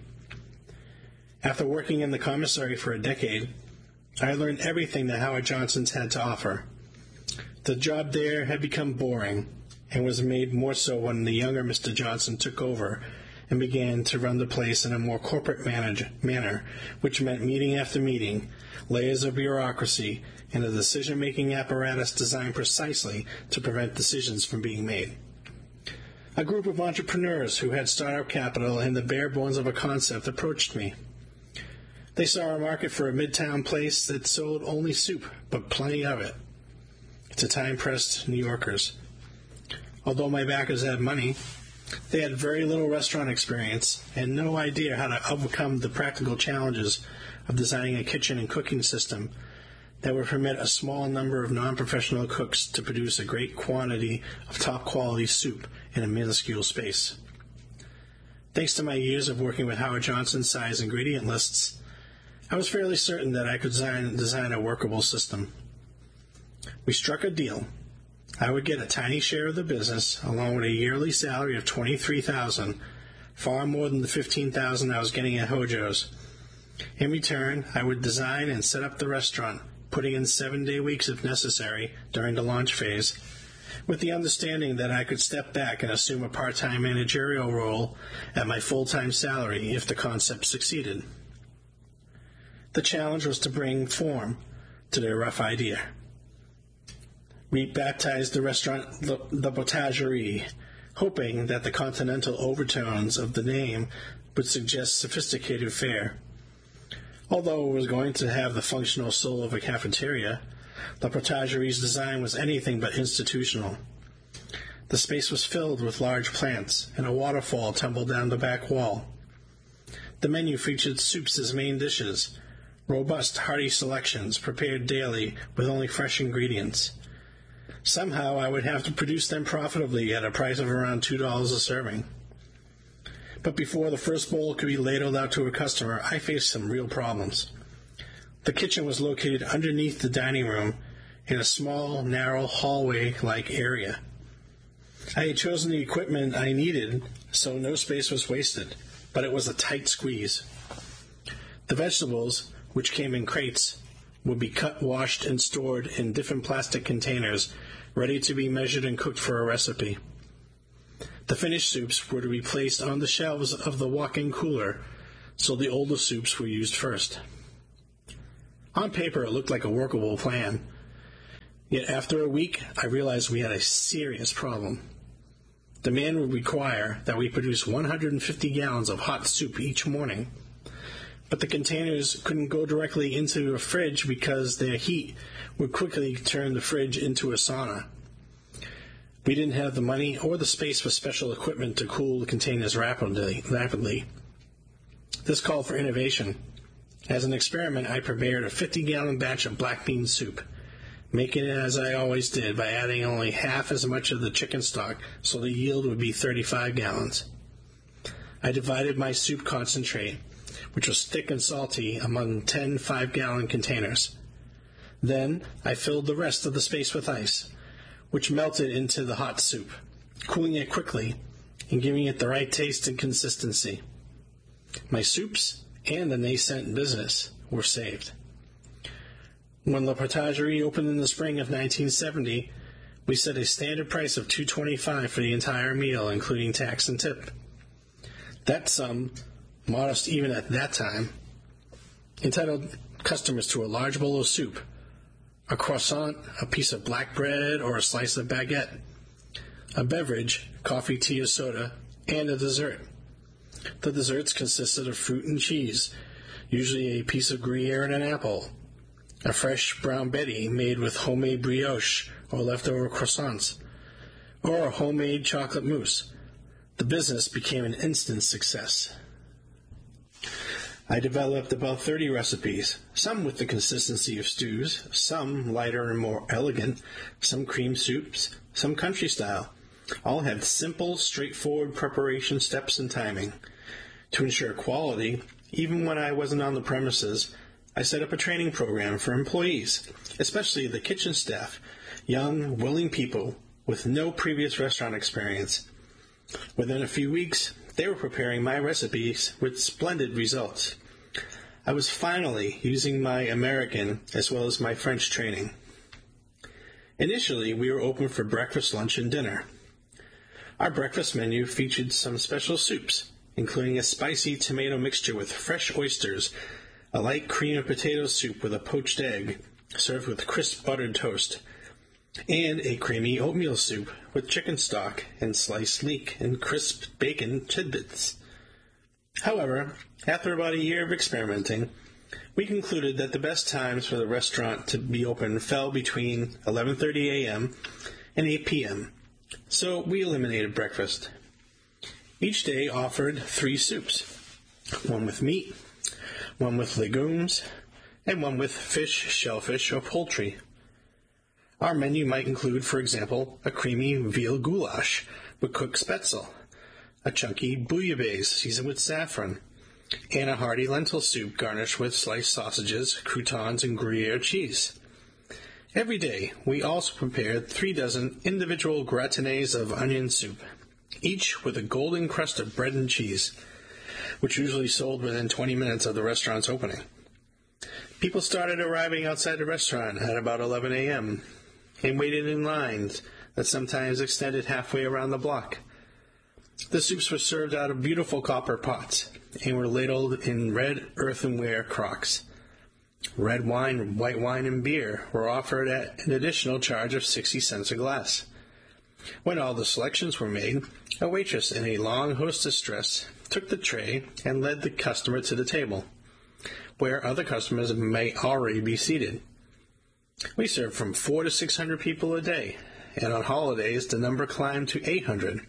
After working in the commissary for a decade, I learned everything that Howard Johnson's had to offer. The job there had become boring, and was made more so when the younger Mr. Johnson took over and began to run the place in a more corporate manner, which meant meeting after meeting, layers of bureaucracy, and a decision-making apparatus designed precisely to prevent decisions from being made. A group of entrepreneurs who had startup capital and the bare bones of a concept approached me. They saw a market for a midtown place that sold only soup, but plenty of it, to time-pressed New Yorkers. Although my backers had money, they had very little restaurant experience and no idea how to overcome the practical challenges of designing a kitchen and cooking system that would permit a small number of non-professional cooks to produce a great quantity of top-quality soup in a minuscule space. Thanks to my years of working with Howard Johnson's size ingredient lists, I was fairly certain that I could design a workable system. We struck a deal. I would get a tiny share of the business, along with a yearly salary of $23,000, far more than the $15,000 I was getting at Hojo's. In return, I would design and set up the restaurant, putting in 7-day weeks if necessary during the launch phase, with the understanding that I could step back and assume a part-time managerial role at my full-time salary if the concept succeeded. The challenge was to bring form to their rough idea. We baptized the restaurant the Potagerie, hoping that the continental overtones of the name would suggest sophisticated fare. Although it was going to have the functional soul of a cafeteria, the Potagerie's design was anything but institutional. The space was filled with large plants, and a waterfall tumbled down the back wall. The menu featured soups as main dishes, robust, hearty selections prepared daily with only fresh ingredients. Somehow I would have to produce them profitably at a price of around $2 a serving. But before the first bowl could be ladled out to a customer, I faced some real problems. The kitchen was located underneath the dining room in a small, narrow, hallway-like area. I had chosen the equipment I needed, so no space was wasted, but it was a tight squeeze. The vegetables, which came in crates, would be cut, washed, and stored in different plastic containers, ready to be measured and cooked for a recipe. The finished soups were to be placed on the shelves of the walk-in cooler, so the older soups were used first. On paper, it looked like a workable plan. Yet after a week, I realized we had a serious problem. Demand would require that we produce 150 gallons of hot soup each morning. But the containers couldn't go directly into a fridge because their heat would quickly turn the fridge into a sauna. We didn't have the money or the space for special equipment to cool the containers rapidly. This called for innovation. As an experiment, I prepared a 50-gallon batch of black bean soup, making it as I always did by adding only half as much of the chicken stock so the yield would be 35 gallons. I divided my soup concentrate, which was thick and salty, among 10 5-gallon containers. Then I filled the rest of the space with ice, which melted into the hot soup, cooling it quickly and giving it the right taste and consistency. My soups and the nascent business were saved. When La Portagerie opened in the spring of 1970, we set a standard price of $2.25 for the entire meal, including tax and tip. That sum, modest even at that time, entitled customers to a large bowl of soup, a croissant, a piece of black bread, or a slice of baguette, a beverage, coffee, tea, or soda, and a dessert. The desserts consisted of fruit and cheese, usually a piece of Gruyere and an apple, a fresh brown Betty made with homemade brioche or leftover croissants, or a homemade chocolate mousse. The business became an instant success. I developed about 30 recipes, some with the consistency of stews, some lighter and more elegant, some cream soups, some country style. All had simple, straightforward preparation steps and timing. To ensure quality, even when I wasn't on the premises, I set up a training program for employees, especially the kitchen staff, young, willing people with no previous restaurant experience. Within a few weeks, they were preparing my recipes with splendid results. I was finally using my American as well as my French training. Initially, we were open for breakfast, lunch, and dinner. Our breakfast menu featured some special soups, including a spicy tomato mixture with fresh oysters, a light cream of potato soup with a poached egg, served with crisp buttered toast, and a creamy oatmeal soup with chicken stock and sliced leek and crisp bacon tidbits. However, after about a year of experimenting, we concluded that the best times for the restaurant to be open fell between 11:30 a.m. and 8 p.m., so we eliminated breakfast. Each day offered 3 soups, one with meat, one with legumes, and one with fish, shellfish, or poultry. Our menu might include, for example, a creamy veal goulash with cooked spätzle, a chunky bouillabaisse seasoned with saffron, and a hearty lentil soup garnished with sliced sausages, croutons, and Gruyere cheese. Every day, we also prepared 3 dozen individual gratinés of onion soup, each with a golden crust of bread and cheese, which usually sold within 20 minutes of the restaurant's opening. People started arriving outside the restaurant at about 11 a.m. and waited in lines that sometimes extended halfway around the block. The soups were served out of beautiful copper pots and were ladled in red earthenware crocks. Red wine, white wine, and beer were offered at an additional charge of 60 cents a glass. When all the selections were made, a waitress in a long hostess dress took the tray and led the customer to the table, where other customers may already be seated. We served from 400 to 600 people a day, and on holidays the number climbed to 800.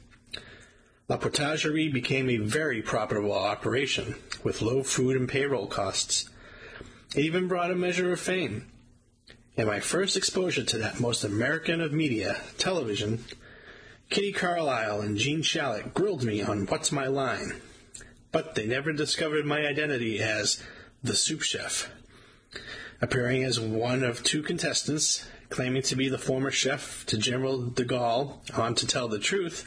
La Portagerie became a very profitable operation, with low food and payroll costs. It even brought a measure of fame. In my first exposure to that most American of media, television, Kitty Carlisle and Gene Shalit grilled me on What's My Line, but they never discovered my identity as the Soup Chef. Appearing as one of 2 contestants, claiming to be the former chef to General de Gaulle on To Tell the Truth,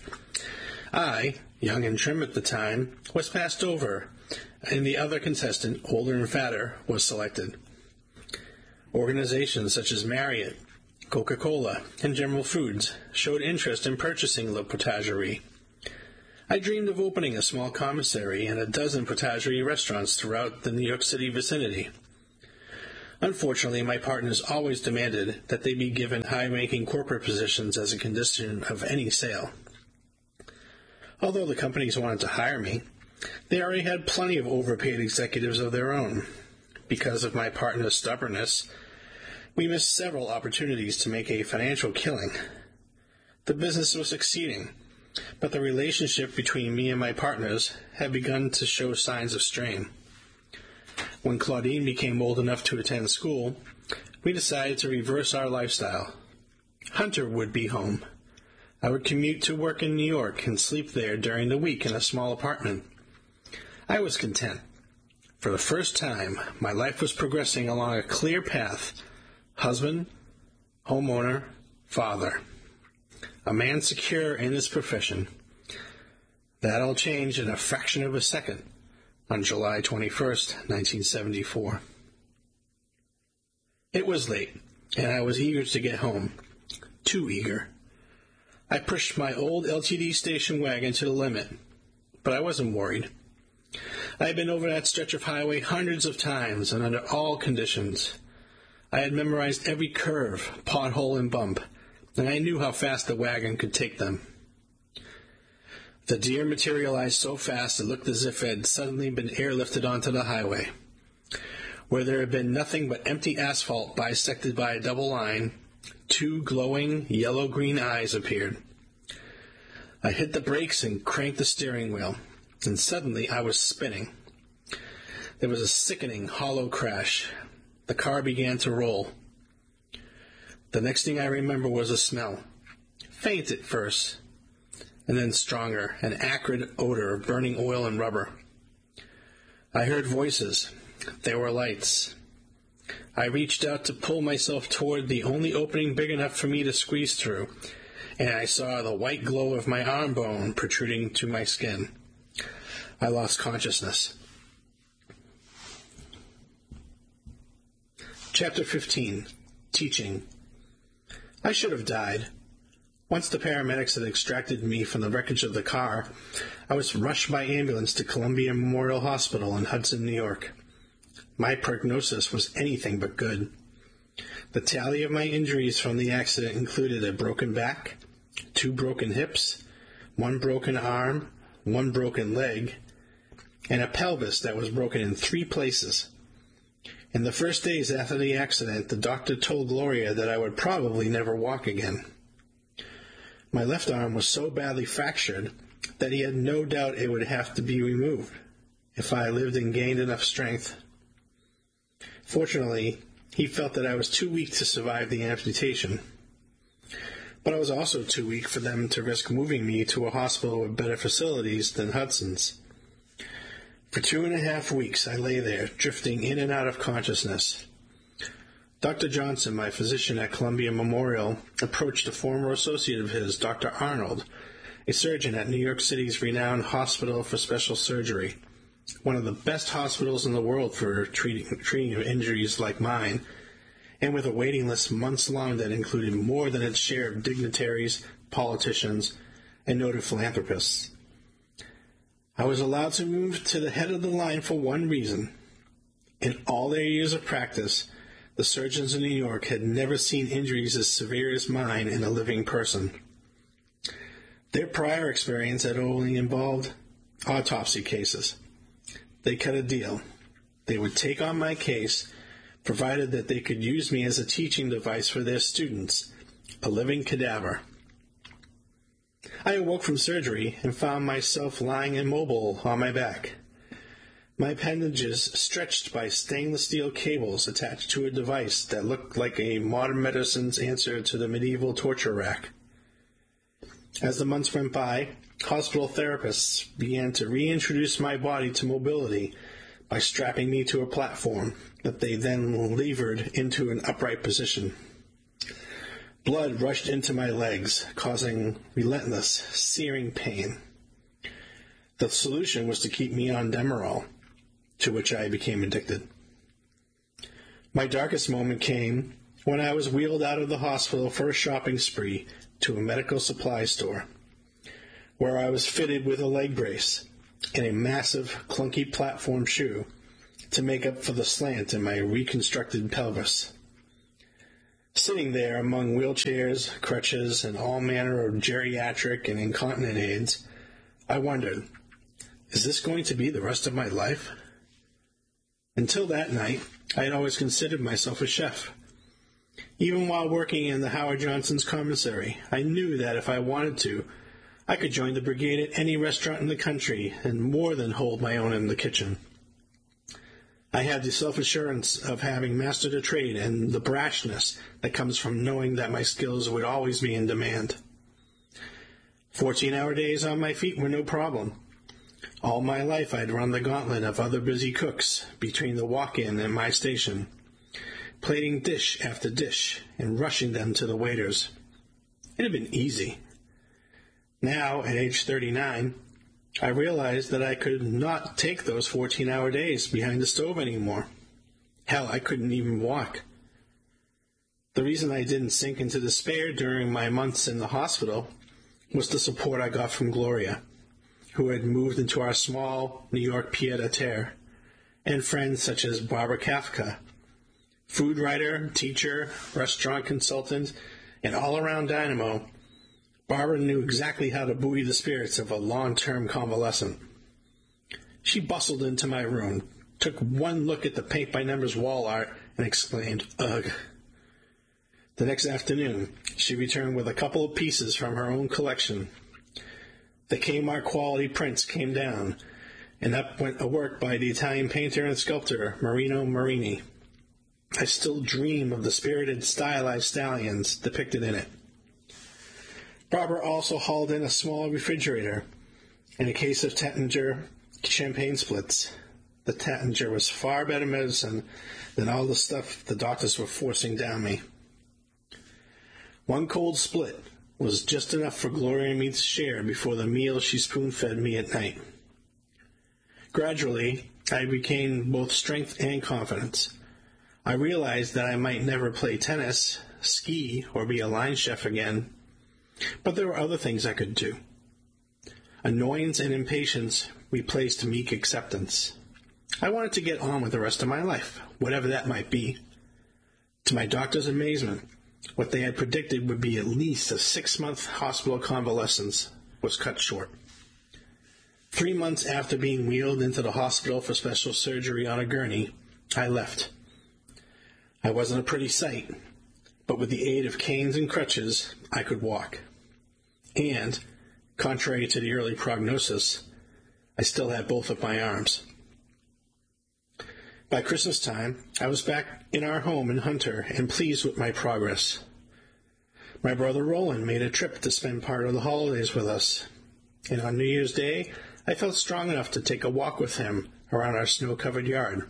I, young and trim at the time, was passed over, and the other contestant, older and fatter, was selected. Organizations such as Marriott, Coca-Cola, and General Foods showed interest in purchasing Le Potagerie. I dreamed of opening a small commissary and a dozen potagerie restaurants throughout the New York City vicinity. Unfortunately, my partners always demanded that they be given high-ranking corporate positions as a condition of any sale. Although the companies wanted to hire me, they already had plenty of overpaid executives of their own. Because of my partner's stubbornness, we missed several opportunities to make a financial killing. The business was succeeding, but the relationship between me and my partners had begun to show signs of strain. When Claudine became old enough to attend school, we decided to reverse our lifestyle. Hunter would be home. I would commute to work in New York and sleep there during the week in a small apartment. I was content. For the first time, my life was progressing along a clear path. Husband, homeowner, father. A man secure in his profession. That all changed in a fraction of a second on July 21st, 1974. It was late, and I was eager to get home. Too eager. I pushed my old LTD station wagon to the limit, but I wasn't worried. I had been over that stretch of highway hundreds of times and under all conditions. I had memorized every curve, pothole, and bump, and I knew how fast the wagon could take them. The deer materialized so fast it looked as if it had suddenly been airlifted onto the highway. Where there had been nothing but empty asphalt bisected by a double line, two glowing yellow-green eyes appeared. I hit the brakes and cranked the steering wheel, and suddenly I was spinning. There was a sickening, hollow crash. The car began to roll. The next thing I remember was a smell. Faint at first, and then stronger, an acrid odor of burning oil and rubber. I heard voices. There were lights. I reached out to pull myself toward the only opening big enough for me to squeeze through, and I saw the white glow of my arm bone protruding to my skin. I lost consciousness. Chapter 15. Teaching. I should have died. Once the paramedics had extracted me from the wreckage of the car, I was rushed by ambulance to Columbia Memorial Hospital in Hudson, New York. My prognosis was anything but good. The tally of my injuries from the accident included a broken back, 2 broken hips, 1 broken arm, 1 broken leg, and a pelvis that was broken in 3 places. In the first days after the accident, the doctor told Gloria that I would probably never walk again. My left arm was so badly fractured that he had no doubt it would have to be removed if I lived and gained enough strength. Fortunately, he felt that I was too weak to survive the amputation. But I was also too weak for them to risk moving me to a hospital with better facilities than Hudson's. For 2.5 weeks, I lay there, drifting in and out of consciousness. Dr. Johnson, my physician at Columbia Memorial, approached a former associate of his, Dr. Arnold, a surgeon at New York City's renowned Hospital for Special Surgery, one of the best hospitals in the world for treating injuries like mine, and with a waiting list months long that included more than its share of dignitaries, politicians, and noted philanthropists. I was allowed to move to the head of the line for one reason. In all their years of practice, the surgeons in New York had never seen injuries as severe as mine in a living person. Their prior experience had only involved autopsy cases. They cut a deal. They would take on my case, provided that they could use me as a teaching device for their students, a living cadaver. I awoke from surgery and found myself lying immobile on my back. My appendages stretched by stainless steel cables attached to a device that looked like a modern medicine's answer to the medieval torture rack. As the months went by, hospital therapists began to reintroduce my body to mobility by strapping me to a platform that they then levered into an upright position. Blood rushed into my legs, causing relentless, searing pain. The solution was to keep me on Demerol, to which I became addicted. My darkest moment came when I was wheeled out of the hospital for a shopping spree to a medical supply store, where I was fitted with a leg brace and a massive, clunky platform shoe to make up for the slant in my reconstructed pelvis. Sitting there among wheelchairs, crutches, and all manner of geriatric and incontinent aids, I wondered, is this going to be the rest of my life? Until that night, I had always considered myself a chef. Even while working in the Howard Johnson's commissary, I knew that if I wanted to, I could join the brigade at any restaurant in the country and more than hold my own in the kitchen. I had the self-assurance of having mastered a trade and the brashness that comes from knowing that my skills would always be in demand. 14-hour days on my feet were no problem. All my life I'd run the gauntlet of other busy cooks between the walk-in and my station, plating dish after dish and rushing them to the waiters. It had been easy. Now, at age 39, I realized that I could not take those 14-hour days behind the stove anymore. Hell, I couldn't even walk. The reason I didn't sink into despair during my months in the hospital was the support I got from Gloria, who had moved into our small New York pied-à-terre, and friends such as Barbara Kafka, food writer, teacher, restaurant consultant, and all-around dynamo. Barbara knew exactly how to buoy the spirits of a long-term convalescent. She bustled into my room, took one look at the paint-by-numbers wall art, and exclaimed, "Ugh." The next afternoon, she returned with a couple of pieces from her own collection. The Kmart quality prints came down, and up went a work by the Italian painter and sculptor Marino Marini. I still dream of the spirited, stylized stallions depicted in it. Barbara also hauled in a small refrigerator and a case of Taittinger champagne splits. The Taittinger was far better medicine than all the stuff the doctors were forcing down me. One cold split was just enough for Gloria and me to share before the meal she spoon-fed me at night. Gradually, I regained both strength and confidence. I realized that I might never play tennis, ski, or be a line chef again, but there were other things I could do. Annoyance and impatience replaced meek acceptance. I wanted to get on with the rest of my life, whatever that might be. To my doctor's amazement, what they had predicted would be at least a 6-month hospital convalescence was cut short. 3 months after being wheeled into the hospital for special surgery on a gurney, I left. I wasn't a pretty sight, but with the aid of canes and crutches, I could walk. And, contrary to the early prognosis, I still had both of my arms. By Christmas time, I was back in our home in Hunter and pleased with my progress. My brother Roland made a trip to spend part of the holidays with us, and on New Year's Day, I felt strong enough to take a walk with him around our snow-covered yard.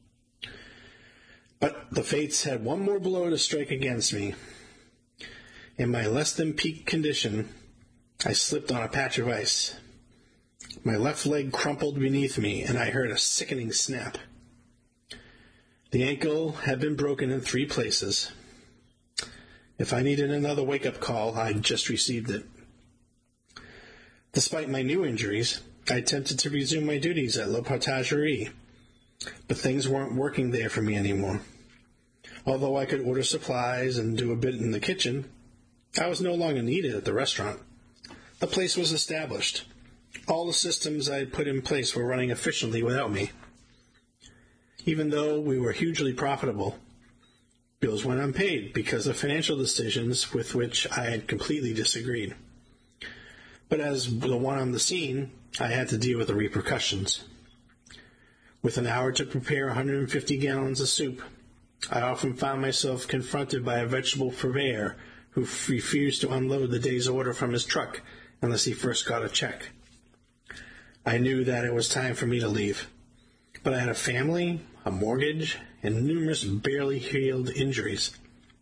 But the fates had one more blow to strike against me. In my less-than-peak condition, I slipped on a patch of ice. My left leg crumpled beneath me, and I heard a sickening snap. The ankle had been broken in 3 places. If I needed another wake-up call, I'd just received it. Despite my new injuries, I attempted to resume my duties at La Partagerie, but things weren't working there for me anymore. Although I could order supplies and do a bit in the kitchen, I was no longer needed at the restaurant. The place was established. All the systems I had put in place were running efficiently without me. Even though we were hugely profitable, bills went unpaid because of financial decisions with which I had completely disagreed. But as the one on the scene, I had to deal with the repercussions. With an hour to prepare 150 gallons of soup, I often found myself confronted by a vegetable purveyor who refused to unload the day's order from his truck unless he first got a check. I knew that it was time for me to leave, but I had a family, a mortgage, and numerous barely healed injuries.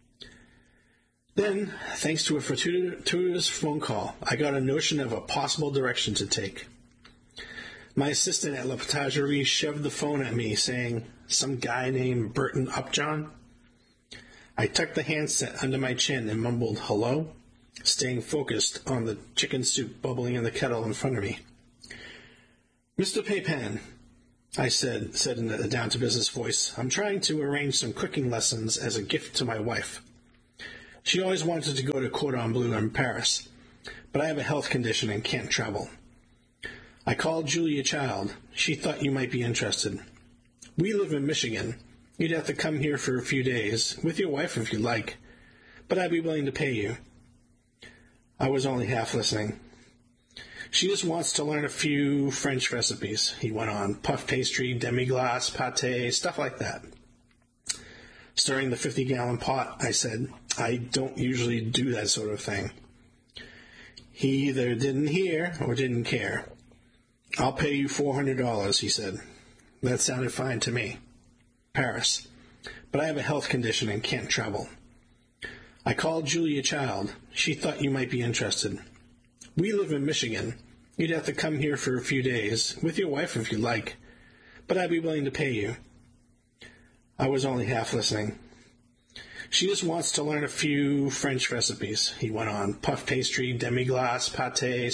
Then, thanks to a fortuitous phone call, I got a notion of a possible direction to take. My assistant at La Partagerie shoved the phone at me, saying, some guy named Burton Upjohn? I tucked the handset under my chin and mumbled hello, staying focused on the chicken soup bubbling in the kettle in front of me. Mr. Paypan, I said in a down-to-business voice, I'm trying to arrange some cooking lessons as a gift to my wife. She always wanted to go to Cordon Bleu in Paris, but I have a health condition and can't travel. I called Julia Child. She thought you might be interested. We live in Michigan. You'd have to come here for a few days, with your wife if you'd like, but I'd be willing to pay you. I was only half listening. She just wants to learn a few French recipes, he went on. Puff pastry, demi-glace, pâté, stuff like that. Stirring the 50-gallon pot, I said, I don't usually do that sort of thing. He either didn't hear or didn't care. I'll pay you $400, he said. That sounded fine to me. Paris. But I have a health condition and can't travel. I called Julia Child. She thought you might be interested. We live in Michigan. You'd have to come here for a few days, with your wife if you'd like, but I'd be willing to pay you. I was only half listening. She just wants to learn a few French recipes, he went on. Puff pastry, demi-glace, pâté,